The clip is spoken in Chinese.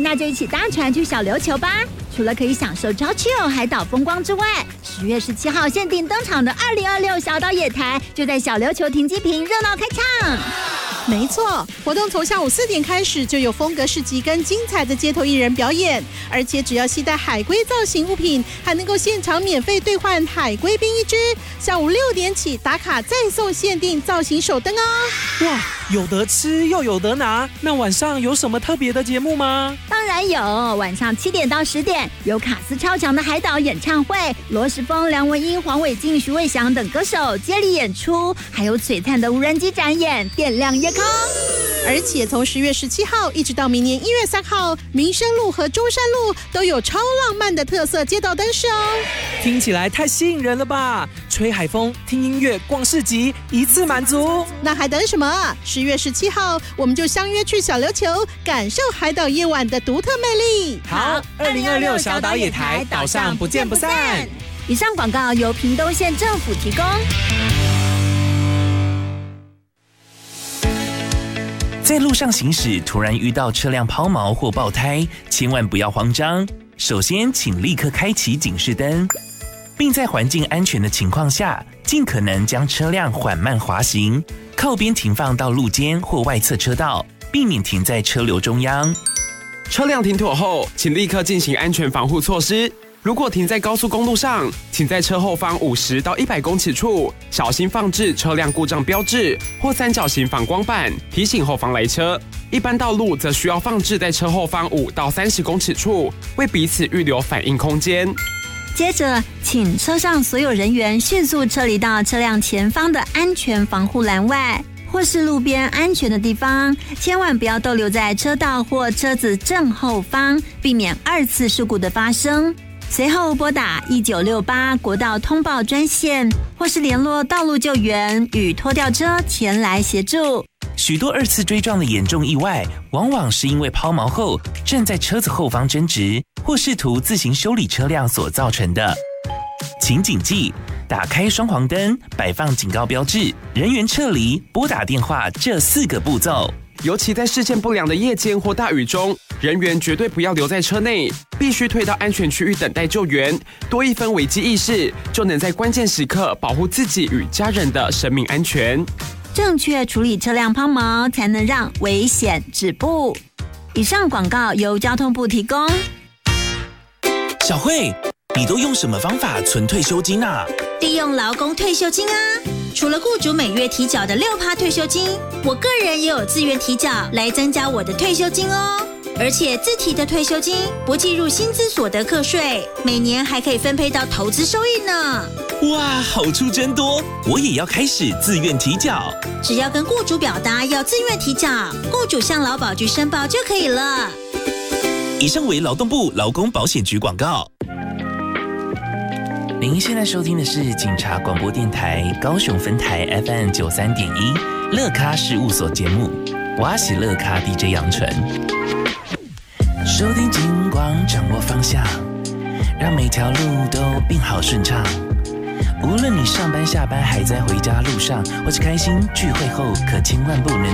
那就一起搭船去小琉球吧！除了可以享受超 chill 海岛风光之外，10月17号限定登场的2026小岛野台就在小琉球停机坪热闹开唱。 没错，活动从下午4点开始，就有风格市集跟精彩的街头艺人表演，而且只要携带海龟造型物品，还能够现场免费兑换海龟冰1只。下午6点起打卡再送限定造型手灯哦！ 哇，有得吃又有得拿，那晚上有什么特别的节目吗？ 当然有，晚上7点到10点有卡斯超强的海岛演唱会，罗时丰、梁文音、黄伟晋、徐伟翔等歌手接力演出，还有璀璨的无人机展演，电亮夜空。 而且从10月17号一直到明年1月3号，民生路和中山路都有超浪漫的特色街道灯饰哦。 听起来太吸引人了吧！吹海风、听音乐、逛市集，一次满足。 那还等什么？10月17号，我们就相约去小琉球，感受海岛夜晚的独特魅力。 好，2026小岛野台，岛上不见不散。 以上广告由屏东县政府提供。 在路上行驶，突然遇到车辆抛锚或爆胎，千万不要慌张。首先，请立刻开启警示灯，并在环境安全的情况下，尽可能将车辆缓慢滑行，靠边停放到路肩或外侧车道，避免停在车流中央。 车辆停妥后，请立刻进行安全防护措施。如果停在高速公路上，请在车后方50到100公尺处小心放置车辆故障标志或3角形反光板，提醒后方来车。一般道路则需要放置在车后方5到30公尺处，为彼此预留反应空间。 接着，请车上所有人员迅速撤离到车辆前方的安全防护栏外，或是路边安全的地方，千万不要逗留在车道或车子正后方，避免2次事故的发生。随后拨打1968国道通报专线，或是联络道路救援与拖吊车前来协助。 许多2次追撞的严重意外，往往是因为抛锚后站在车子后方争执，或试图自行修理车辆所造成的。请谨记，打开双黄灯、摆放警告标志、人员撤离、拨打电话这4个步骤。 尤其在视线不良的夜间或大雨中，人员绝对不要留在车内，必须退到安全区域等待救援。多一分危机意识，就能在关键时刻保护自己与家人的生命安全。 正确处理车辆抛锚，才能让危险止步。以上广告由交通部提供。 小慧，你都用什么方法存退休金啊？ 利用劳工退休金啊！除了雇主每月提缴的6%退休金，我个人也有自愿提缴来增加我的退休金哦。而且自提的退休金不计入薪资所得课税，每年还可以分配到投资收益呢。 哇，好处真多！我也要开始自愿提缴。 只要跟雇主表达要自愿提缴，雇主向劳保局申报就可以了。 以上为劳动部劳工保险局广告。您现在收听的是警察广播电台高雄分台 FM 93.1乐咖事务所节目，我是乐咖 DJ 杨纯。收听警广，掌握方向，让每条路都变好顺畅。无论你上班下班还在回家路上，或是开心聚会后，可千万不能